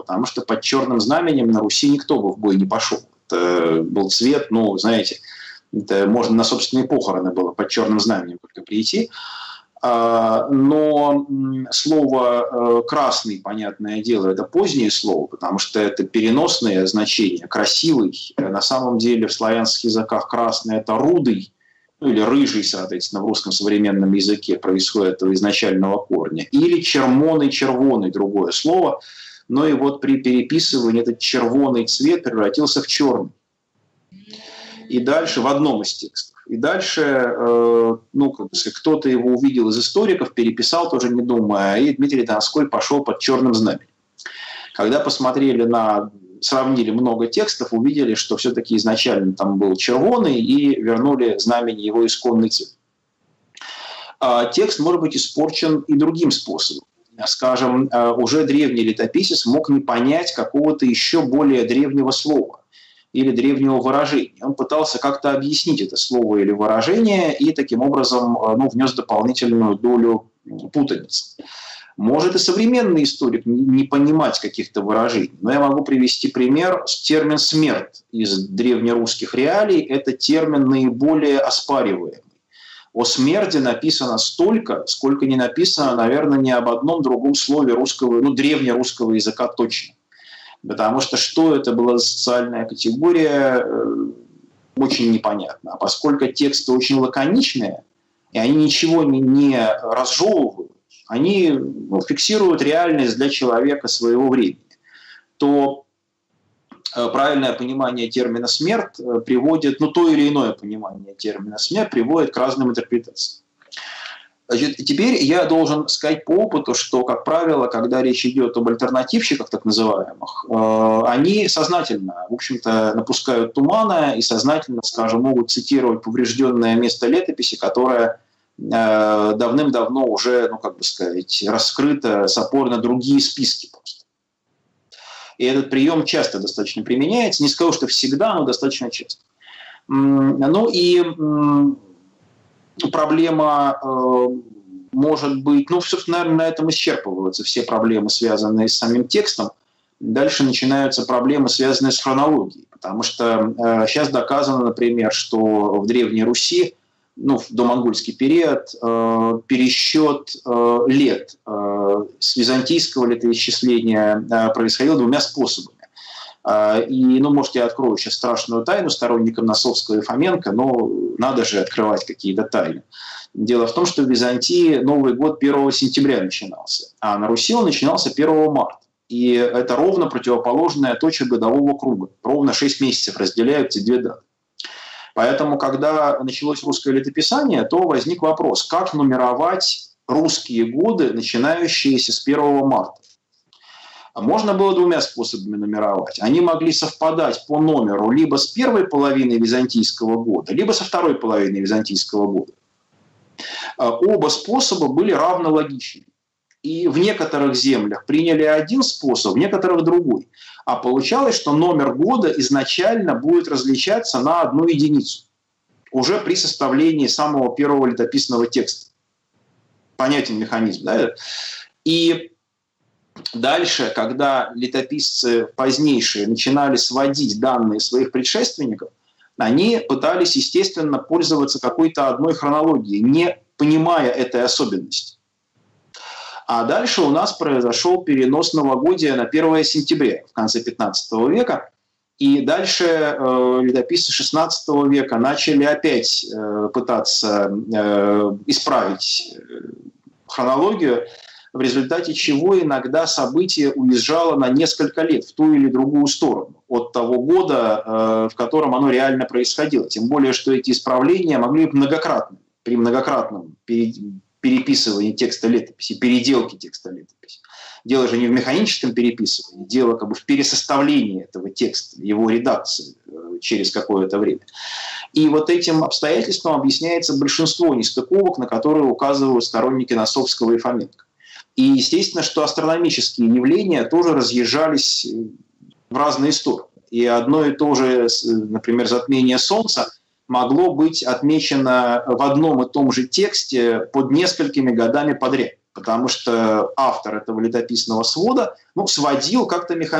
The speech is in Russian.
потому что под черным знаменем на Руси никто бы в бой не пошел. Это был цвет, ну, знаете, это можно на собственные похороны было под черным знаменем только прийти. Но слово «красный», понятное дело, это позднее слово, потому что это переносное значение, красивый. На самом деле в славянских языках красный – это рудый, ну, или рыжий, соответственно, в русском современном языке происходит этого изначального корня. Или чермоный, червоный – другое слово. Но и вот при переписывании этот червоный цвет превратился в черный. И дальше в одном из текстов. И дальше, ну, как бы, кто-то его увидел из историков, переписал, тоже не думая, и Дмитрий Донской пошел под черным знаменем. Когда посмотрели сравнили много текстов, увидели, что все-таки изначально там был червоный, и вернули знамени его исконный цвет. Текст может быть испорчен и другим способом. Скажем, уже древний летописец мог не понять какого-то еще более древнего слова или древнего выражения. Он пытался как-то объяснить это слово или выражение и таким образом внес дополнительную долю путаницы. Может и современный историк не понимать каких-то выражений, но я могу привести пример. Термин «смерть» из древнерусских реалий – это термин наиболее оспариваемый. О смерти написано столько, сколько не написано, наверное, ни об одном другом слове русского, древнерусского языка точно. Потому что это была за социальная категория, очень непонятно. А поскольку тексты очень лаконичные, и они ничего не разжевывают, они фиксируют реальность для человека своего времени, то правильное понимание термина «смерть» приводит, то или иное понимание термина «смерть» приводит к разным интерпретациям. Значит, теперь я должен сказать по опыту, что, как правило, когда речь идет об альтернативщиках, так называемых, они сознательно, в общем-то, напускают тумана и сознательно, скажем, могут цитировать поврежденное место летописи, которое давным-давно уже, раскрыто с опор на другие списки просто. И этот прием часто достаточно применяется. Не скажу, что всегда, но достаточно часто. Проблема может быть, собственно, наверное, на этом исчерпываются все проблемы, связанные с самим текстом. Дальше начинаются проблемы, связанные с хронологией. Потому что сейчас доказано, например, что в Древней Руси, в домонгольский период, пересчет лет с византийского летоисчисления происходил двумя способами. И, может, я открою сейчас страшную тайну сторонникам Носовского и Фоменко, но надо же открывать какие-то тайны. Дело в том, что в Византии Новый год 1 сентября начинался, а на Руси он начинался 1 марта. И это ровно противоположная точка годового круга. Ровно 6 месяцев разделяют эти две даты. Поэтому, когда началось русское летописание, то возник вопрос, как нумеровать русские годы, начинающиеся с 1 марта. Можно было двумя способами нумеровать. Они могли совпадать по номеру либо с первой половины византийского года, либо со второй половины византийского года. Оба способа были равно логичны. И в некоторых землях приняли один способ, в некоторых другой. А получалось, что номер года изначально будет различаться на 1 единицу. Уже при составлении самого первого летописного текста. Понятен механизм, да? И дальше, когда летописцы позднейшие начинали сводить данные своих предшественников, они пытались, естественно, пользоваться какой-то одной хронологией, не понимая этой особенности. А дальше у нас произошел перенос новогодия на 1 сентября в конце 15 века. И дальше летописцы 16 века начали опять пытаться исправить хронологию, в результате чего иногда событие уезжало на несколько лет в ту или другую сторону от того года, в котором оно реально происходило. Тем более, что эти исправления могли быть многократными. При многократном переписывании текста летописи, переделке текста летописи. Дело же не в механическом переписывании, дело в пересоставлении этого текста, его редакции через какое-то время. И вот этим обстоятельством объясняется большинство нестыковок, на которые указывают сторонники Носовского и Фоменко. И естественно, что астрономические явления тоже разъезжались в разные стороны. И одно и то же, например, затмение Солнца могло быть отмечено в одном и том же тексте под несколькими годами подряд. Потому что автор этого летописного свода сводил как-то механически